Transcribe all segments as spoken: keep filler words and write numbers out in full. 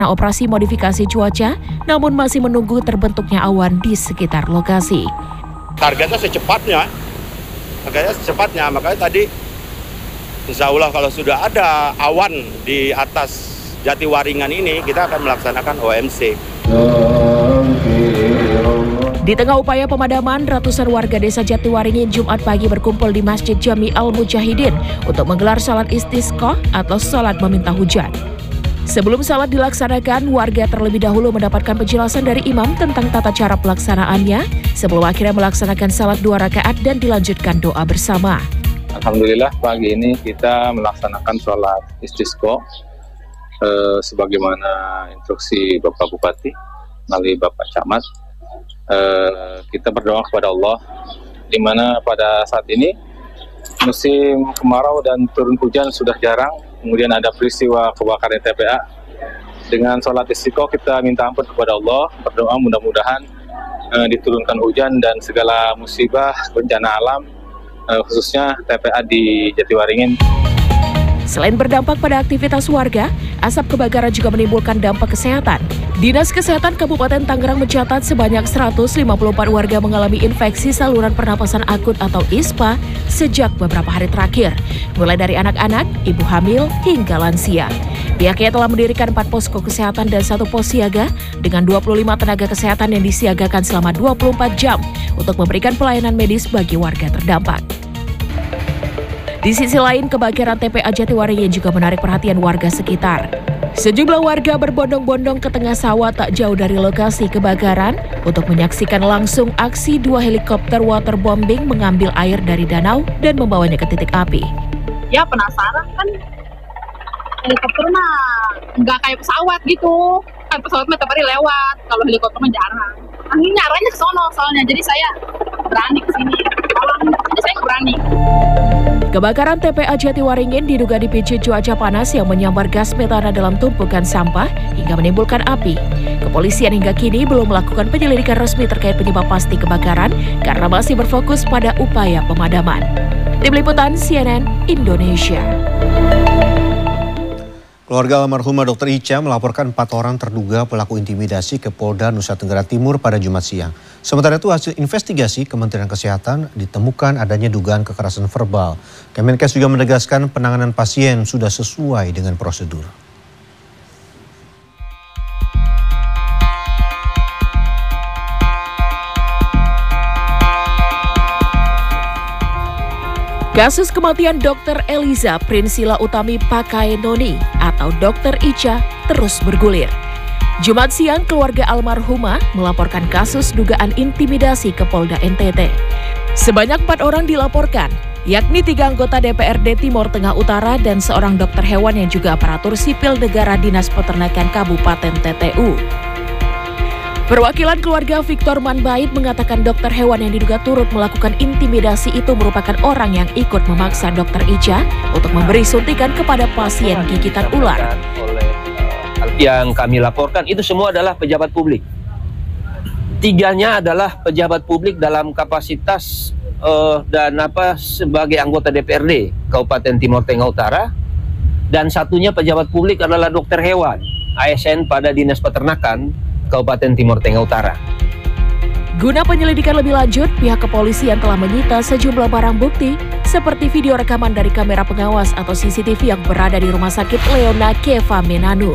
operasi modifikasi cuaca, namun masih menunggu terbentuknya awan di sekitar lokasi. Targetnya secepatnya, targetnya secepatnya, makanya tadi insya Allah kalau sudah ada awan di atas Jatiwaringin ini, kita akan melaksanakan O M C. Di tengah upaya pemadaman, ratusan warga desa Jatiwaringin Jumat pagi berkumpul di Masjid Jami Al-Mujahidin untuk menggelar salat istisqa atau salat meminta hujan. Sebelum salat dilaksanakan, warga terlebih dahulu mendapatkan penjelasan dari imam tentang tata cara pelaksanaannya sebelum akhirnya melaksanakan salat dua rakaat dan dilanjutkan doa bersama. Alhamdulillah pagi ini kita melaksanakan sholat istisqa eh, sebagaimana instruksi Bapak Bupati melalui Bapak Camat. Eh, kita berdoa kepada Allah di mana pada saat ini musim kemarau dan turun hujan sudah jarang. Kemudian ada peristiwa kebakaran T P A. Dengan sholat istiqo kita minta ampun kepada Allah, berdoa mudah-mudahan uh, diturunkan hujan dan segala musibah bencana alam, uh, khususnya T P A di Jatiwaringin. Selain berdampak pada aktivitas warga, asap kebakaran juga menimbulkan dampak kesehatan. Dinas Kesehatan Kabupaten Tangerang mencatat sebanyak seratus lima puluh empat warga mengalami infeksi saluran pernapasan akut atau I S P A sejak beberapa hari terakhir, mulai dari anak-anak, ibu hamil, hingga lansia. Pihaknya telah mendirikan empat posko kesehatan dan satu pos siaga dengan dua puluh lima tenaga kesehatan yang disiagakan selama dua puluh empat jam untuk memberikan pelayanan medis bagi warga terdampak. Di sisi lain, kebakaran T P A Jatiwaringin juga menarik perhatian warga sekitar. Sejumlah warga berbondong-bondong ke tengah sawah tak jauh dari lokasi kebakaran untuk menyaksikan langsung aksi dua helikopter waterbombing mengambil air dari danau dan membawanya ke titik api. Ya penasaran kan, helikopter mah nggak kayak pesawat gitu. Kan pesawat mah tiap hari lewat, kalau helikopter mah jarang. Anginnya arahnya ke sono soalnya, jadi saya berani ke sini. Kalau jadi saya nggak berani. Kebakaran T P A Jatiwaringin diduga dipicu cuaca panas yang menyambar gas metana dalam tumpukan sampah hingga menimbulkan api. Kepolisian hingga kini belum melakukan penyelidikan resmi terkait penyebab pasti kebakaran karena masih berfokus pada upaya pemadaman. Tim Liputan C N N Indonesia. Keluarga almarhumah Dokter Ica melaporkan empat orang terduga pelaku intimidasi ke Polda Nusa Tenggara Timur pada Jumat siang. Sementara itu hasil investigasi Kementerian Kesehatan ditemukan adanya dugaan kekerasan verbal. Kemenkes juga menegaskan penanganan pasien sudah sesuai dengan prosedur. Kasus kematian Dokter Eliza Prinsila Utami Pakaenoni atau Dokter Ica terus bergulir. Jumat siang, keluarga almarhumah melaporkan kasus dugaan intimidasi ke Polda N T T. Sebanyak empat orang dilaporkan, yakni tiga anggota D P R D Timur Tengah Utara dan seorang dokter hewan yang juga aparatur sipil negara Dinas Peternakan Kabupaten T T U. Perwakilan keluarga Victor Manbait mengatakan dokter hewan yang diduga turut melakukan intimidasi itu merupakan orang yang ikut memaksa Dokter Ica untuk memberi suntikan kepada pasien gigitan ular. Yang kami laporkan itu semua adalah pejabat publik. Tiganya adalah pejabat publik dalam kapasitas uh, dan apa sebagai anggota D P R D Kabupaten Timur Tengah Utara, dan satunya pejabat publik adalah dokter hewan A S N pada Dinas Peternakan Kabupaten Timur Tengah Utara. Guna penyelidikan lebih lanjut, pihak kepolisian telah menyita sejumlah barang bukti seperti video rekaman dari kamera pengawas atau C C T V yang berada di Rumah Sakit Leona Keva Menanu.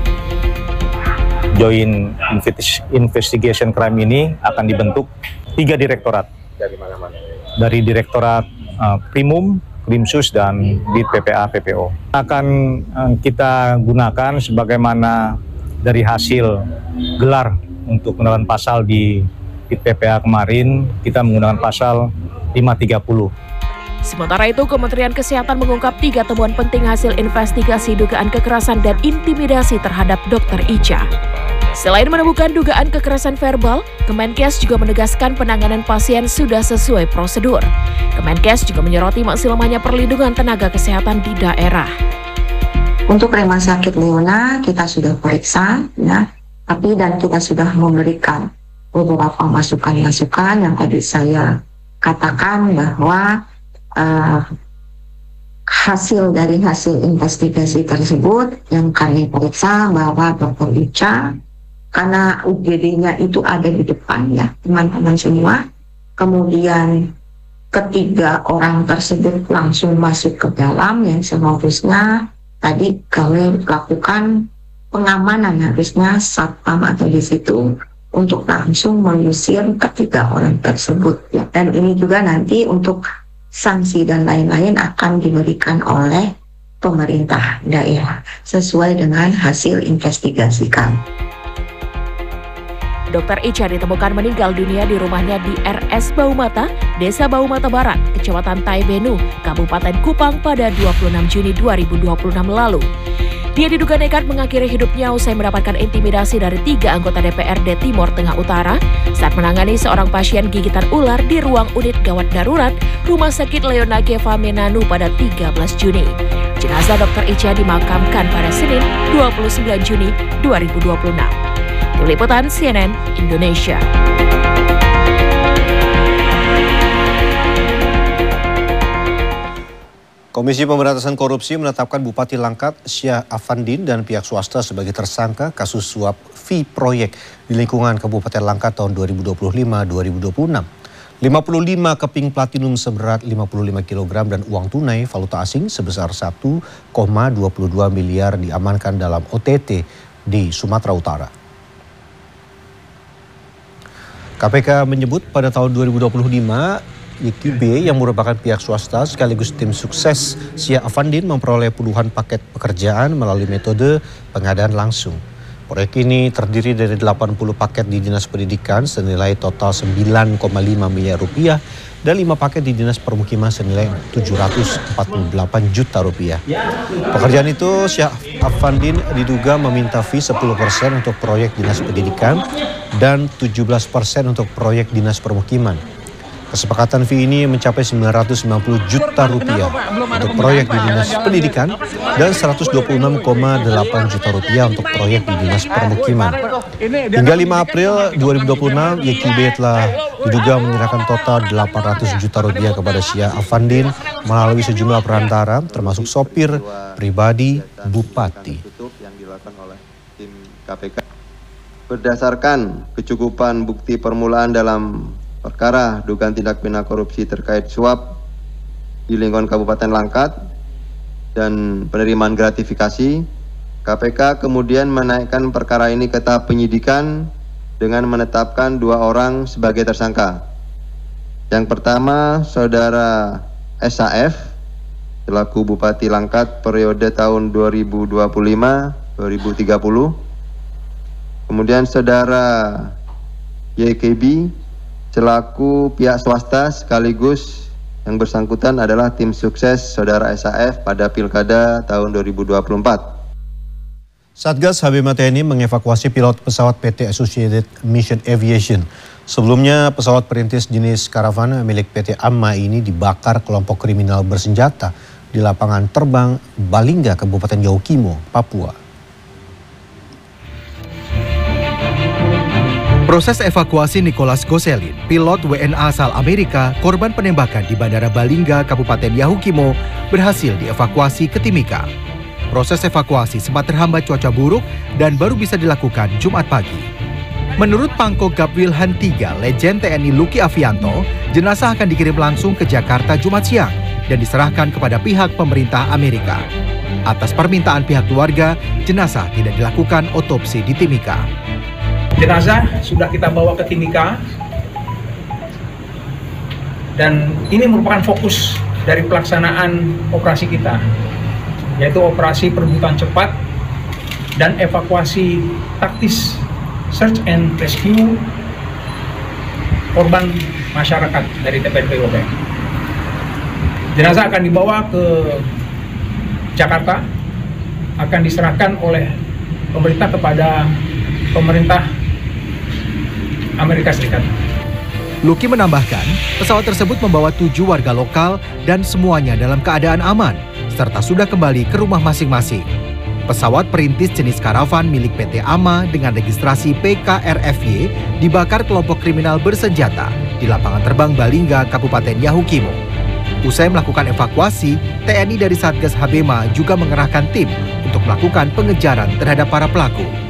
Joint Investigation Crime ini akan dibentuk tiga direktorat. Dari mana-mana? Dari Direktorat uh, Primum, Krimsus, dan di P P A P P O. Akan uh, kita gunakan sebagaimana dari hasil gelar untuk penerapan pasal di, di P P A kemarin, kita menggunakan pasal lima tiga puluh. Sementara itu, Kementerian Kesehatan mengungkap tiga temuan penting hasil investigasi dugaan kekerasan dan intimidasi terhadap Dokter Ica. Selain menemukan dugaan kekerasan verbal, Kemenkes juga menegaskan penanganan pasien sudah sesuai prosedur. Kemenkes juga menyoroti masih lemahnya perlindungan tenaga kesehatan di daerah. Untuk Rumah Sakit Leona kita sudah periksa, ya, tapi dan kita sudah memberikan beberapa masukan-masukan yang tadi saya katakan bahwa uh, hasil dari hasil investigasi tersebut yang kami periksa bahwa dokter Ica, karena U G D-nya itu ada di depan ya teman-teman semua, kemudian ketiga orang tersebut langsung masuk ke dalam, yang seharusnya tadi kami lakukan pengamanan, harusnya satpam atau di situ untuk langsung mengusir ketiga orang tersebut ya. Dan ini juga nanti untuk sanksi dan lain-lain akan diberikan oleh pemerintah daerah sesuai dengan hasil investigasi kami. Dokter Ica ditemukan meninggal dunia di rumahnya di R S Baumata, Desa Baumata Barat, Kecamatan Taibenu, Kabupaten Kupang pada dua puluh enam Juni dua ribu dua puluh enam lalu. Dia diduga nekat mengakhiri hidupnya usai mendapatkan intimidasi dari tiga anggota D P R D Timur Tengah Utara saat menangani seorang pasien gigitan ular di ruang unit gawat darurat Rumah Sakit Leona Geva Menanu pada tiga belas Juni. Jenazah Dokter Ica dimakamkan pada Senin dua puluh sembilan Juni dua ribu dua puluh enam. Tim Liputan C N N Indonesia. Komisi Pemberantasan Korupsi menetapkan Bupati Langkat Syah Afandin dan pihak swasta sebagai tersangka kasus suap fee proyek di lingkungan Kabupaten Langkat tahun dua ribu dua puluh lima sampai dua ribu dua puluh enam. lima puluh lima keping platinum seberat lima puluh lima kilogram dan uang tunai valuta asing sebesar satu koma dua dua miliar diamankan dalam O T T di Sumatera Utara. K P K menyebut pada tahun dua ribu dua puluh lima, Y Q B yang merupakan pihak swasta sekaligus tim sukses Syah Afandin memperoleh puluhan paket pekerjaan melalui metode pengadaan langsung. Proyek ini terdiri dari delapan puluh paket di Dinas Pendidikan senilai total sembilan koma lima miliar rupiah dan lima paket di Dinas Permukiman senilai tujuh ratus empat puluh delapan juta rupiah. Pekerjaan itu Syah Afandin diduga meminta fee sepuluh persen untuk proyek Dinas Pendidikan dan tujuh belas persen untuk proyek Dinas Permukiman. Kesepakatan fee ini mencapai sembilan ratus sembilan puluh juta rupiah untuk proyek di Dinas Pendidikan dan seratus dua puluh enam koma delapan juta rupiah untuk proyek di Dinas Permukiman. Hingga lima April dua ribu dua puluh enam, Y Q B telah diduga menyerahkan total delapan ratus juta rupiah kepada Syah Afandin melalui sejumlah perantara termasuk sopir pribadi Bupati. Yang dilakukan oleh tim K P K berdasarkan kecukupan bukti permulaan dalam perkara dugaan tindak pidana korupsi terkait suap di lingkungan Kabupaten Langkat dan penerimaan gratifikasi, K P K kemudian menaikkan perkara ini ke tahap penyidikan dengan menetapkan dua orang sebagai tersangka. Yang pertama, Saudara S A F selaku Bupati Langkat periode tahun dua ribu dua puluh lima sampai dua ribu tiga puluh. Kemudian Saudara Y K B selaku pihak swasta sekaligus yang bersangkutan adalah tim sukses Saudara S A F pada Pilkada tahun dua ribu dua puluh empat. Satgas H B M T N I mengevakuasi pilot pesawat P T Associated Mission Aviation. Sebelumnya pesawat perintis jenis Caravan milik P T AMA ini dibakar kelompok kriminal bersenjata di lapangan terbang Balingga, Kabupaten Yahukimo, Papua. Proses evakuasi Nicholas Goselin, pilot W N A asal Amerika, korban penembakan di Bandara Balingga, Kabupaten Yahukimo, berhasil dievakuasi ke Timika. Proses evakuasi sempat terhambat cuaca buruk dan baru bisa dilakukan Jumat pagi. Menurut Pangkop Gapwilhan tiga, Legend T N I Luki Avianto, jenazah akan dikirim langsung ke Jakarta Jumat siang dan diserahkan kepada pihak pemerintah Amerika. Atas permintaan pihak keluarga, jenazah tidak dilakukan otopsi di Timika. Jenazah sudah kita bawa ke Timika dan ini merupakan fokus dari pelaksanaan operasi kita, yaitu operasi perebutan cepat dan evakuasi taktis search and rescue korban masyarakat dari T P N P O B. Jenazah akan dibawa ke Jakarta, akan diserahkan oleh pemerintah kepada pemerintah Amerika Serikat. Luki menambahkan, pesawat tersebut membawa tujuh warga lokal dan semuanya dalam keadaan aman, serta sudah kembali ke rumah masing-masing. Pesawat perintis jenis Caravan milik P T AMA dengan registrasi P K R F Y dibakar kelompok kriminal bersenjata di lapangan terbang Balingga, Kabupaten Yahukimo. Usai melakukan evakuasi, T N I dari Satgas Habema juga mengerahkan tim untuk melakukan pengejaran terhadap para pelaku.